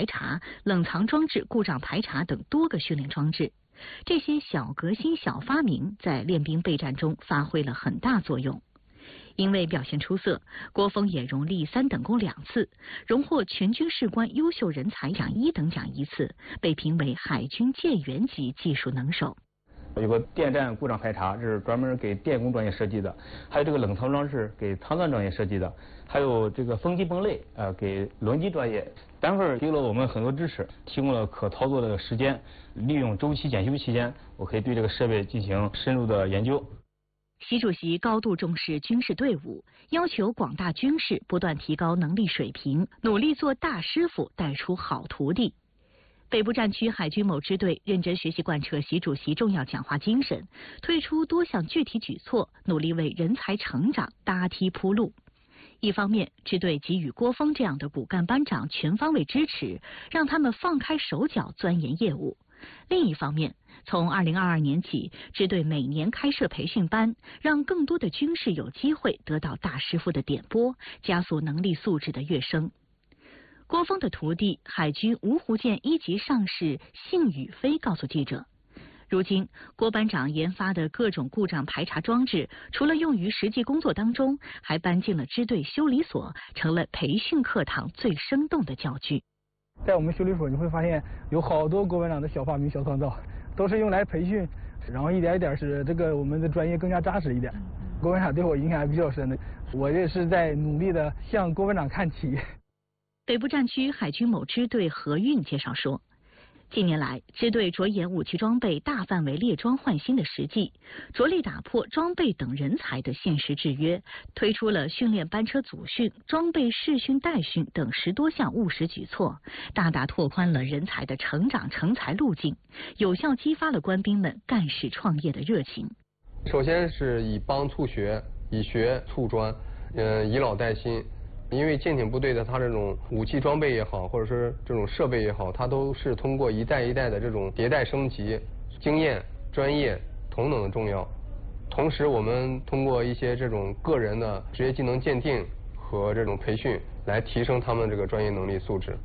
排查、冷藏装置故障排查等多个训练装置。这些小革新、小发明在练兵备战中发挥了很大作用。因为表现出色，郭峰也荣立3等功2次，荣获全军士官优秀人才奖1等奖1次，被评为海军舰员级技术能手。 有个电站故障排查，这是专门给电工专业设计的；还有这个冷藏装置给舱钻专业设计的；还有这个风机泵类给轮机专业。单位给了我们很多支持，提供了可操作的时间，利用周期检修期间，我可以对这个设备进行深入的研究。 习主席高度重视军事队伍，要求广大军士不断提高能力水平，努力做大师傅，带出好徒弟。北部战区海军某支队认真学习贯彻习主席重要讲话精神，推出多项具体举措，努力为人才成长搭梯铺路。一方面，支队给予郭峰这样的骨干班长全方位支持，让他们放开手脚钻研业务。另一方面，从2022年起，支队每年开设培训班，让更多的军士有机会得到大师傅的点拨，加速能力素质的跃升。郭峰的徒弟海军芜湖舰1级上士幸宇飞告诉记者，如今郭班长研发的各种故障排查装置，除了用于实际工作当中，还搬进了支队修理所，成了培训课堂最生动的教具。 在我们修理所，你会发现有好多郭班长的小发明、小创造，都是用来培训，然后一点一点使这个我们的专业更加扎实一点。郭班长对我影响还比较深的，我也是在努力的向郭班长看齐。 北部战区海军某支队何运介绍说，近年来，支队着眼武器装备大范围列装换新的实际，着力打破装备等人才的现实制约，推出了训练班车组训、装备试训待训等10多项务实举措，大大拓宽了人才的成长成才路径，有效激发了官兵们干事创业的热情。 首先是以帮促学，以学促专，以老带新。因为舰艇部队的它这种武器装备也好，或者是这种设备也好，它都是通过一代一代的这种迭代升级，经验、专业同等的重要。同时，我们通过一些这种个人的职业技能鉴定和这种培训，来提升他们这个专业能力素质。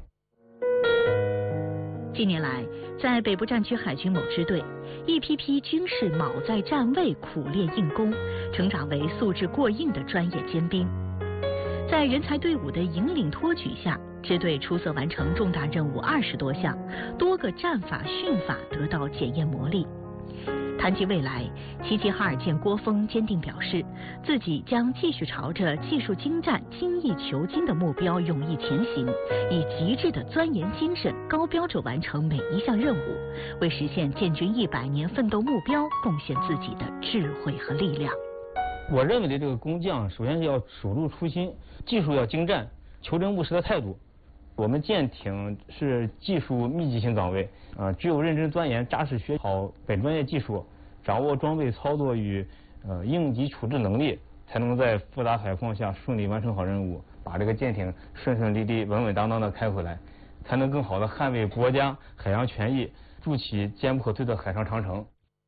近年来，在北部战区海军某支队，一批批军士卯在站位，苦练硬功，成长为素质过硬的专业尖兵。在人才队伍的引领托举下，支队出色完成重大任务20多项，多个战法训法得到检验磨砺。谈及未来，齐齐哈尔舰郭峰坚定表示，自己将继续朝着技术精湛、精益求精的目标勇毅前行，以极致的钻研精神、高标准完成每一项任务，为实现建军100年奋斗目标贡献自己的智慧和力量。 我认为的这个工匠，首先是要守住初心，技术要精湛，求真务实的态度。我们舰艇是技术密集型岗位，只有认真钻研、扎实学好本专业技术，掌握装备操作与应急处置能力，才能在复杂海况下顺利完成好任务，把这个舰艇顺顺利利、稳稳当当的开回来，才能更好的捍卫国家海洋权益，筑起坚不可摧的海上长城。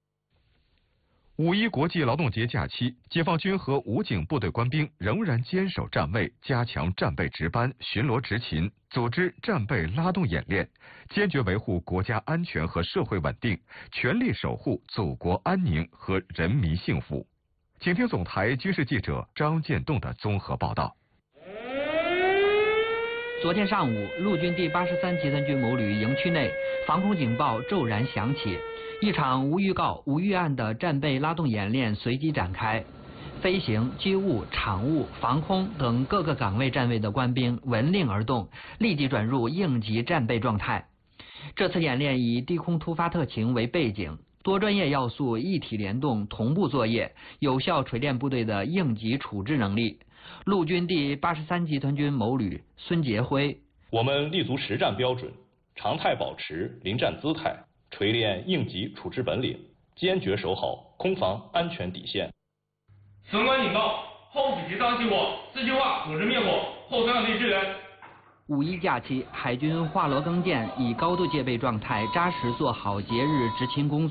5·1国际劳动节假期，解放军和武警部队官兵仍然坚守站位，加强战备值班、巡逻执勤，组织战备拉动演练，坚决维护国家安全和社会稳定，全力守护祖国安宁和人民幸福。请听总台军事记者张建栋的综合报道。 昨天上午，陆军第83集团军某旅营区内，防空警报骤然响起。一场无预告、无预案的战备拉动演练随即展开，飞行、机务、场务、防空等各个岗位站位的官兵闻令而动，立即转入应急战备状态。这次演练以低空突发特情为背景，多专业要素一体联动，同步作业，有效锤炼部队的应急处置能力。陆军第83集团军某旅孙杰辉： 我们立足实战标准，常态保持临战姿态，锤炼应急处置本领，坚决守好空防安全底线。 损管警告：后辅机当起火，自救化组织灭火，后端内支援。 5·1假期，海军华罗庚舰以高度戒备状态，扎实做好节日执勤工作。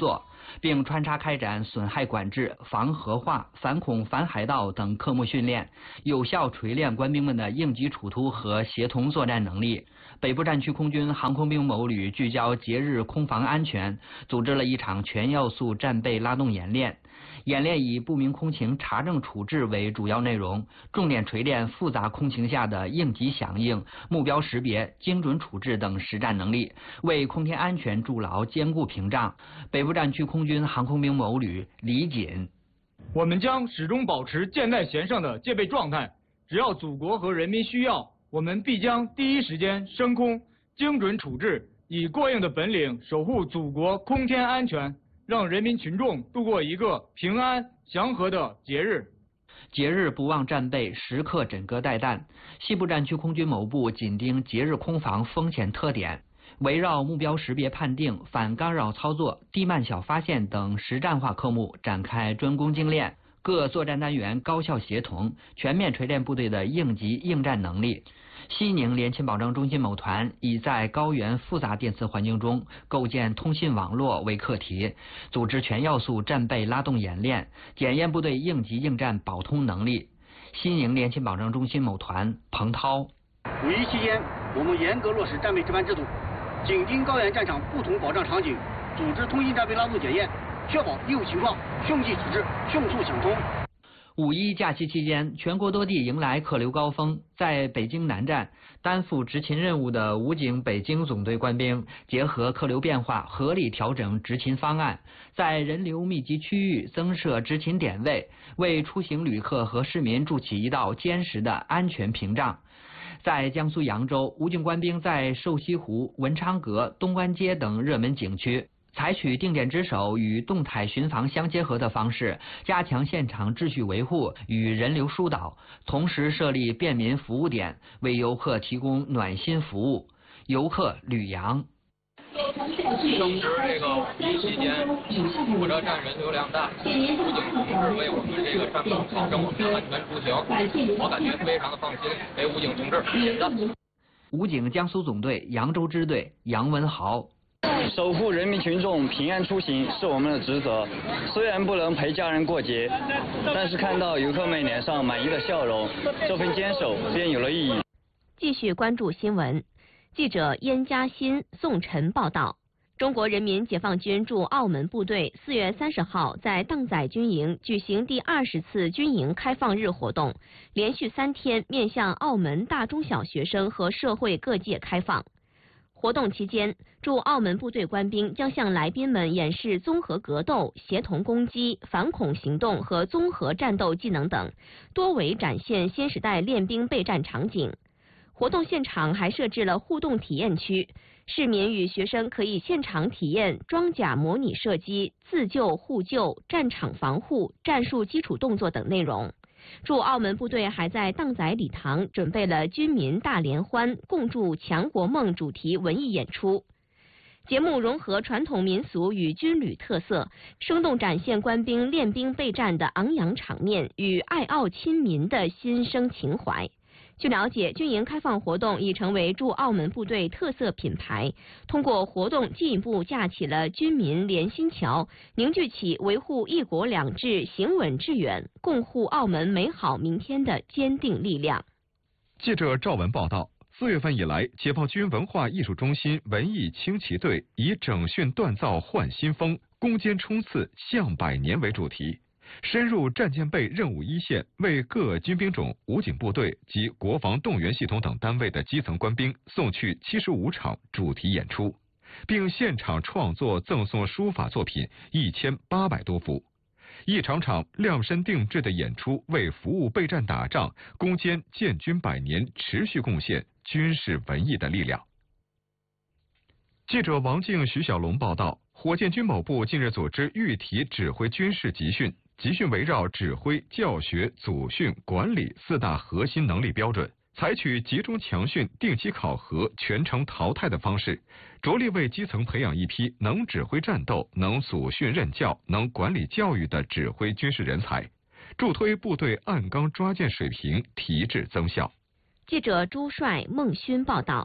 并穿插开展损害管制、防核化、反恐反海盗等科目训练，有效锤炼官兵们的应急处突和协同作战能力。北部战区空军航空兵某旅聚焦节日空防安全，组织了一场全要素战备拉动演练。演练以不明空情查证处置为主要内容，重点锤炼复杂空情下的应急响应、目标识别、精准处置等实战能力，为空天安全筑牢坚固屏障。北部战区空军航空兵某旅李锦： 我们将始终保持箭在弦上的戒备状态，只要祖国和人民需要，我们必将第一时间升空，精准处置，以过硬的本领守护祖国空天安全，让人民群众度过一个平安祥和的节日。 节日不忘战备，时刻枕戈待旦。西部战区空军某部紧盯节日空防风险特点，围绕目标识别判定、反干扰操作、地慢小发现等实战化科目展开专攻精练，各作战单元高效协同，全面锤炼部队的应急应战能力。西宁联勤保障中心某团以在高原复杂电磁环境中构建通信网络为课题，组织全要素战备拉动演练，检验部队应急应战保通能力。西宁联勤保障中心某团彭涛： 五一期间，我们严格落实战备值班制度，紧盯高原战场不同保障场景，组织通信战备拉动检验，确保业务情况迅即处置，迅速抢通。 五一假期期间，全国多地迎来客流高峰。在北京南站担负执勤任务的武警北京总队官兵，结合客流变化，合理调整执勤方案，在人流密集区域增设执勤点位，为出行旅客和市民筑起一道坚实的安全屏障。在江苏扬州，武警官兵在瘦西湖、文昌阁、东关街等热门景区，采取定点值守与动态巡防相结合的方式，加强现场秩序维护与人流疏导，同时设立便民服务点，为游客提供暖心服务。游客吕阳： 正值这个五一期间，火车站人流量大，武警同志为我们这个站岗保证我们安全出行，我感觉非常的放心，给武警同志点赞。 武警江苏总队扬州支队杨文豪： 守护人民群众平安出行是我们的职责，虽然不能陪家人过节，但是看到游客们脸上满意的笑容，这份坚守便有了意义。 继续关注新闻，记者燕嘉欣、宋晨报道。中国人民解放军驻澳门部队4月30号在荡仔军营举行第20次军营开放日活动，连续3天面向澳门大中小学生和社会各界开放。活动期间，驻澳门部队官兵将向来宾们演示综合格斗、协同攻击、反恐行动和综合战斗技能等，多为展现新时代练兵备战场景。活动现场还设置了互动体验区，市民与学生可以现场体验装甲模拟射击、自救互救、战场防护、战术基础动作等内容。驻澳门部队还在荡仔礼堂准备了军民大联欢、共筑强国梦主题文艺演出。节目融合传统民俗与军旅特色，生动展现官兵练兵备战的昂扬场面与爱澳亲民的心声情怀。据了解，军营开放活动已成为驻澳门部队特色品牌，通过活动进一步架起了军民联心桥，凝聚起维护一国两制行稳致远、共护澳门美好明天的坚定力量。 记者赵文报道，4月份以来，解放军文化艺术中心文艺轻骑队以整训锻造焕新风、攻坚冲刺向百年为主题，深入战舰备任务一线，为各军兵种、武警部队及国防动员系统等单位的基层官兵送去75场主题演出，并现场创作赠送书法作品1800多幅。一场场量身定制的演出，为服务备战打仗、攻坚建军100年持续贡献军事文艺的力量。记者王静、徐小龙报道，火箭军某部近日组织预体指挥军事集训，集训围绕指挥、教学、组训、管理4大核心能力标准，采取集中强训、定期考核、全程淘汰的方式，着力为基层培养一批能指挥战斗、能组训任教、能管理教育的指挥军事人才，助推部队按纲抓建水平提质增效。 记者朱帅、孟勋报道。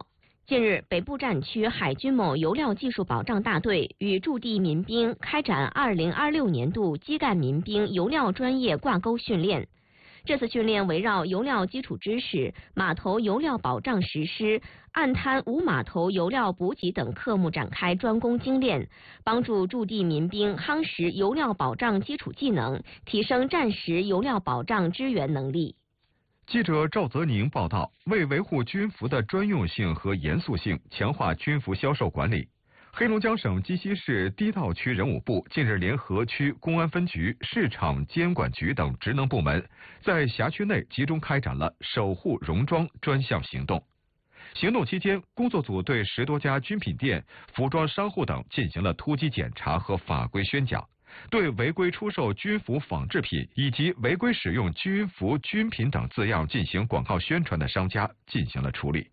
近日，北部战区海军某油料技术保障大队与驻地民兵开展2026年度基干民兵油料专业挂钩训练。这次训练围绕油料基础知识、码头油料保障实施、岸滩无码头油料补给等科目展开专攻精练，帮助驻地民兵夯实油料保障基础技能，提升战时油料保障支援能力。 记者赵泽宁报道，为维护军服的专用性和严肃性，强化军服销售管理，黑龙江省鸡西市低道区人武部近日联合区公安分局、市场监管局等职能部门，在辖区内集中开展了守护戎装专项行动。行动期间，工作组对10多家军品店、服装商户等进行了突击检查和法规宣讲，对违规出售军服仿制品以及违规使用军服军品等字样进行广告宣传的商家进行了处理。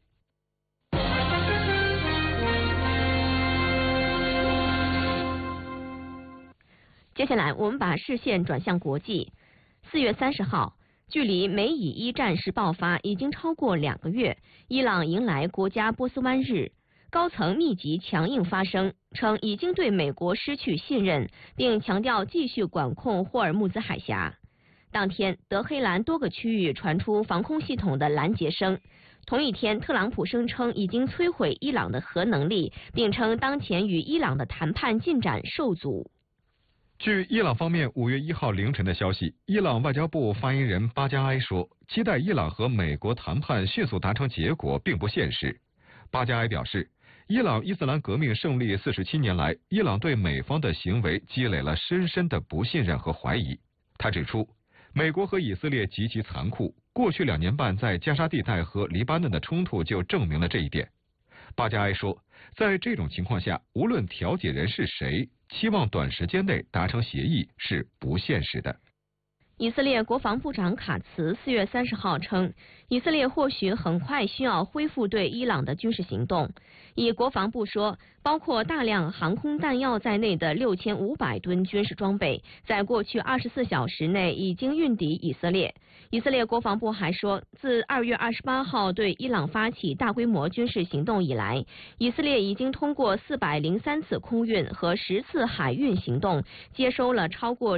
接下来，我们把视线转向国际。4月30号，距离美以伊战事爆发已经超过2个月，伊朗迎来国家波斯湾日，高层密集强硬发声，称已经对美国失去信任，并强调继续管控霍尔木兹海峡。当天，德黑兰多个区域传出防空系统的拦截声。同一天，特朗普声称已经摧毁伊朗的核能力，并称当前与伊朗的谈判进展受阻。 据伊朗方面5月1号凌晨的消息，伊朗外交部发言人巴加埃说，期待伊朗和美国谈判迅速达成结果并不现实。巴加埃表示，伊朗伊斯兰革命胜利47年来，伊朗对美方的行为积累了深深的不信任和怀疑。他指出，美国和以色列极其残酷，过去2年半在加沙地带和黎巴嫩的冲突就证明了这一点。巴加埃说，在这种情况下，无论调解人是谁，期望短时间内达成协议是不现实的。 以色列国防部长卡茨4月30号称，以色列或许很快需要恢复对伊朗的军事行动。以国防部说，包括大量航空弹药在内的6500吨军事装备，在过去24小时内已经运抵以色列。以色列国防部还说，自2月28号对伊朗发起大规模军事行动以来，以色列已经通过403次空运和10次海运行动，接收了超过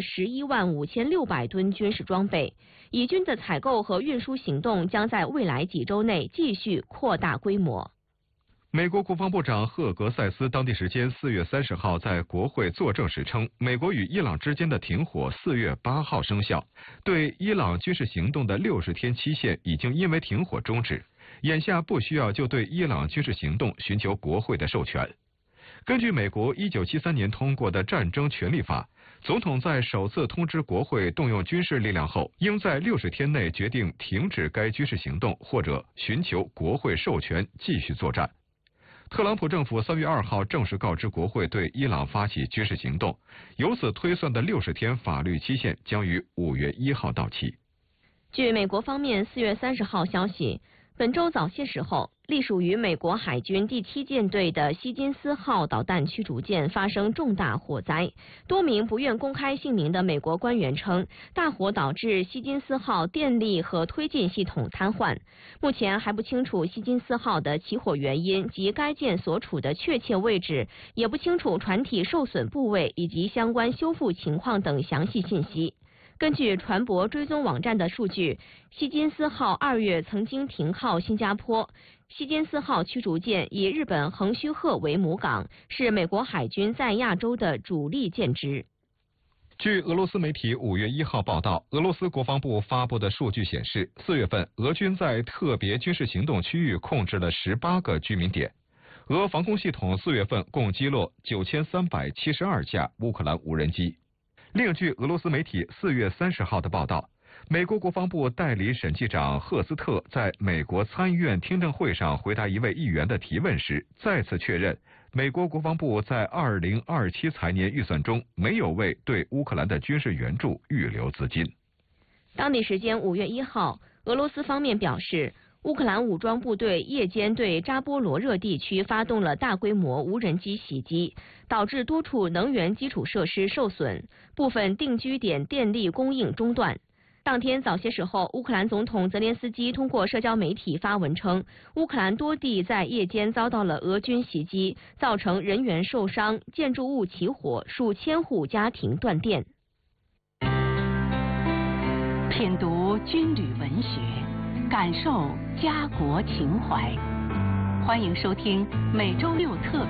115600吨军事装备。以军的采购和运输行动将在未来几周内继续扩大规模。 美国国防部长赫格塞斯当地时间4月30号在国会作证时称，美国与伊朗之间的停火4月8号生效，对伊朗军事行动的60天期限已经因为停火终止，眼下不需要就对伊朗军事行动寻求国会的授权。根据美国1973年通过的战争权利法，总统在首次通知国会动用军事力量后，应在60天内决定停止该军事行动，或者寻求国会授权继续作战。特朗普政府3月2号正式告知国会对伊朗发起军事行动，由此推算的60天法律期限将于5月1号到期。 据美国方面4月30号消息，本周早些时候，隶属于美国海军第7舰队的希金斯号导弹驱逐舰发生重大火灾。多名不愿公开姓名的美国官员称，大火导致希金斯号电力和推进系统瘫痪。目前还不清楚希金斯号的起火原因及该舰所处的确切位置，也不清楚船体受损部位以及相关修复情况等详细信息。根据船舶追踪网站的数据，希金斯号2月曾经停靠新加坡。希金斯号驱逐舰以日本横须贺为母港，是美国海军在亚洲的主力舰只。 据俄罗斯媒体5月1号报道，俄罗斯国防部发布的数据显示，4月份俄军在特别军事行动区域控制了18个居民点。俄防空系统4月份共击落9372架乌克兰无人机。另据俄罗斯媒体4月30号的报道，美国国防部代理审计长赫斯特在美国参议院听证会上回答一位议员的提问时，再次确认美国国防部在2027财年预算中没有为对乌克兰的军事援助预留资金。 当地时间5月1号，俄罗斯方面表示，乌克兰武装部队夜间对扎波罗热地区发动了大规模无人机袭击，导致多处能源基础设施受损，部分定居点电力供应中断。 当天早些时候，乌克兰总统泽连斯基通过社交媒体发文称，乌克兰多地在夜间遭到了俄军袭击，造成人员受伤、建筑物起火、数千户家庭断电。 品读军旅文学，感受家国情怀。欢迎收听每周六特别